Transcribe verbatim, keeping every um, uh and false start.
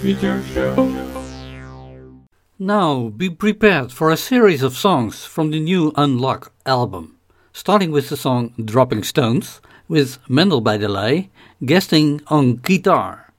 Peter Show. Now, be prepared for a series of songs from the new Unlock album, starting with the song Dropping Stones, with Mendel by Delay guesting on guitar.